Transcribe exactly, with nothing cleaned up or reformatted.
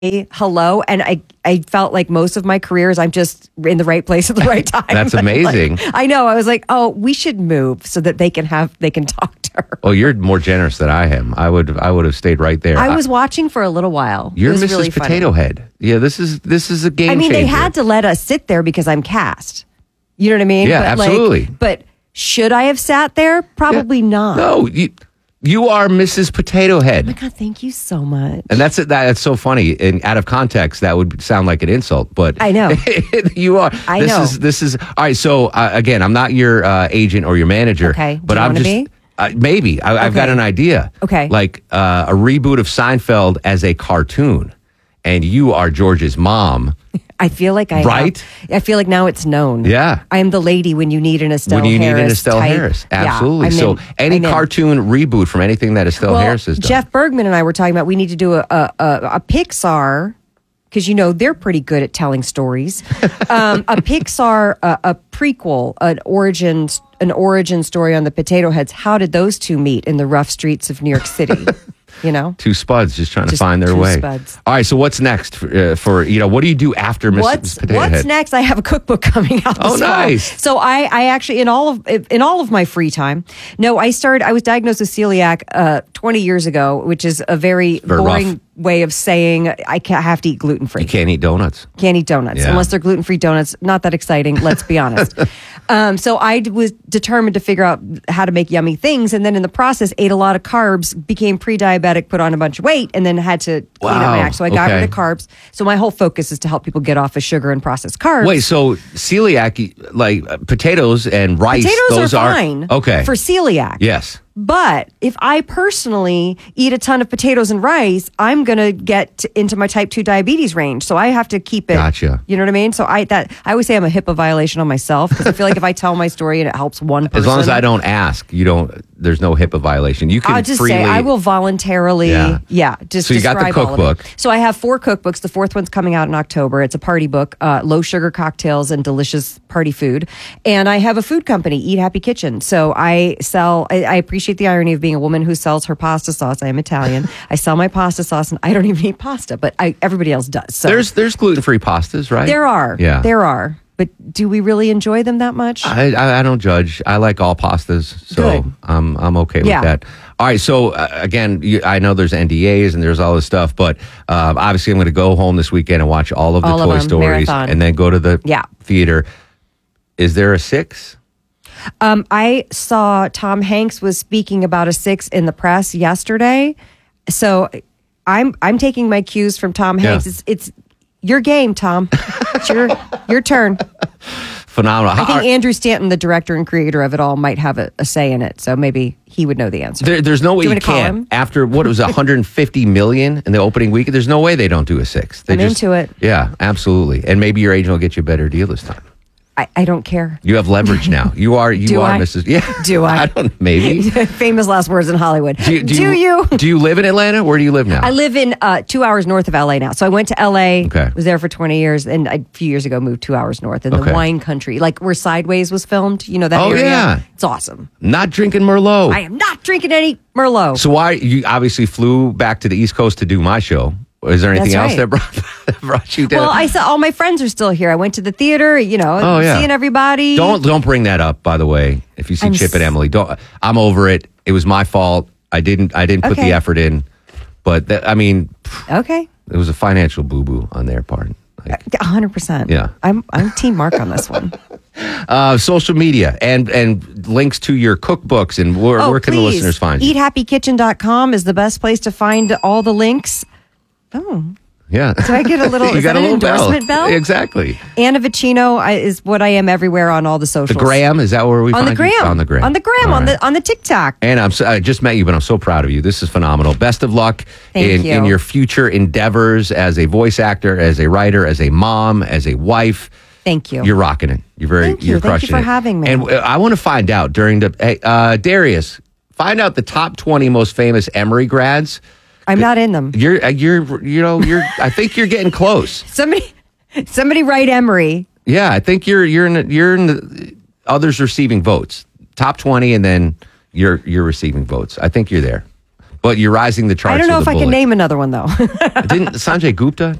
hello, and I I felt like most of my careers I'm just in the right place at the right time. That's amazing. Like, I know. I was like, oh, we should move so that they can have they can talk to her. Oh, you're more generous than I am. I would I would have stayed right there. I was watching for a little while. You're It was Missus really Potato funny. Head. Yeah, this is this is a game I mean, changer. they had to let us sit there because I'm cast. You know what I mean? Yeah, but absolutely. Like, but should I have sat there? Probably Yeah. not. No, you you are Missus Potato Head. Oh my God, thank you so much. And that's that's so funny. And out of context, that would sound like an insult, but I know. you are. I this know. Is, this is all right. So uh, again, I'm not your uh, agent or your manager. Okay. Do but you I'm wanna just be? Uh, maybe I, I've got Okay. an idea. Okay. Like uh, a reboot of Seinfeld as a cartoon, and you are George's mom. I feel like I Right? have- I feel like now it's known. Yeah. I am the lady when you need an Estelle when you Harris need an Estelle type. Harris, Yeah, absolutely. I'm so in. any I'm in. cartoon reboot from anything that Estelle Well, Harris has done. Jeff Bergman and I were talking about we need to do a a, a, a Pixar because you know they're pretty good at telling stories. um, a Pixar a, a prequel, an origin an origin story on the Potato Heads. How did those two meet in the rough streets of New York City? You know. Two spuds just trying to Just find their two way. spuds. All right. So what's next for, uh, for you know? What do you do after Missus What's Potato What's Head? next? I have a cookbook coming out. Oh, this fall. nice. So I, I actually in all of in all of my free time. No, I started. I was diagnosed with celiac uh, twenty years ago, which is a very, Very boring rough. way of saying I can't have to eat gluten free. You can't eat donuts. Can't eat donuts Yeah. unless they're gluten free donuts. Not that exciting. Let's be honest. um, so I d- was determined to figure out how to make yummy things, and then in the process, ate a lot of carbs, became pre-diabetic, put on a bunch of weight, and then had to clean up Wow. my act. So I got Okay. rid of carbs. So my whole focus is to help people get off of sugar and processed carbs. Wait, so celiac, like uh, potatoes and rice, Potatoes those are fine okay. for celiac. Yes. But if I personally eat a ton of potatoes and rice, I'm going to get t- into my type two diabetes range. So I have to keep it. Gotcha. You know what I mean? So I that I always say I'm a HIPAA violation on myself because I feel like if I tell my story and it helps one person. As long as I don't ask, you don't. There's no HIPAA violation. You can I'll just freely. say I will voluntarily, Yeah. yeah, just So you got the describe all of it. cookbook. So I have four cookbooks. The fourth one's coming out in October. It's a party book, uh, low sugar cocktails and delicious party food. And I have a food company, Eat Happy Kitchen. So I sell. I, I appreciate the irony of being a woman who sells her pasta sauce. I am Italian. I sell my pasta sauce, and I don't even eat pasta, but I, everybody else does. So There's there's gluten free pastas, right? there are, Yeah. there are. But do we really enjoy them that much? I, I I don't judge. I like all pastas, so Good. I'm I'm okay Yeah. with that. All right, so uh, again, you, I know there's N D As and there's all this stuff, but uh, obviously I'm going to go home this weekend and watch all of the All of Toy them, Stories, marathon. and then go to the Yeah. theater. Is there a six? Um, I saw Tom Hanks was speaking about a six in the press yesterday, so I'm I'm taking my cues from Tom Hanks. Yeah. It's, it's your game, Tom. It's your your turn. Phenomenal. I How- think Andrew Stanton, the director and creator of it all, might have a, a say in it, so maybe he would know the answer. There, there's no way Do you you want to call can't. him? After what it was one hundred fifty million in the opening week, there's no way they don't do a six. They I'm into it. Yeah, absolutely. And maybe your agent will get you a better deal this time. I, I don't care. You have leverage now. You are you Do are I? Missus Yeah. Do I? I don't maybe. Famous last words in Hollywood. Do you, do, Do you? Do you live in Atlanta? Where do you live now? I live in uh, two hours north of L A now. So I went to L A, Okay. was there for twenty years, and a few years ago moved two hours north in Okay. the wine country, like where Sideways was filmed. You know that Oh, area? yeah. It's awesome. Not drinking Merlot. I am not drinking any Merlot. So why you obviously flew back to the East Coast to do my show? Is there anything That's else right. that brought, that brought you down? well, I saw all my friends are still here. I went to the theater, you know, Oh, yeah. seeing everybody. Don't don't bring that up. By the way, if you see I'm Chip and s- Emily, don't. I'm over it. It was my fault. I didn't. I didn't put Okay. the effort in. But that, I mean, Okay. it was a financial boo boo on their part. Like, one hundred percent. Yeah. I'm I'm Team Mark on this one. uh, social media and and links to your cookbooks and where, Oh, where can the please. listeners find you? eat happy kitchen dot com is the best place to find all the links. Oh, Yeah. do I get a little, you is got that a an little endorsement bell? Exactly. Anna Vicino I- is what I am everywhere on all the socials. The gram, is that where we on find the gram. you? On the gram. On the gram, All on right. the on the TikTok. And I'm so, I just met you, but I'm so proud of you. This is phenomenal. Best of luck Thank in, you. in your future endeavors as a voice actor, as a writer, as a mom, as a wife. Thank you. You're rocking it. You're very. Thank you. You're Thank you crushing for it. having me. And uh, I want to find out during the. Hey, uh, Darius, find out the top twenty most famous Emory grads. I'm not in them. You're. Uh, you're. You know. You're. I think you're getting close. Somebody, somebody write Emory. Yeah, I think you're. You're in. The, you're in the others receiving votes. Top twenty, and then you're. You're receiving votes. I think you're there. but you're rising the charts. I don't know with if a I can bullet. name another one though. Didn't Sanjay Gupta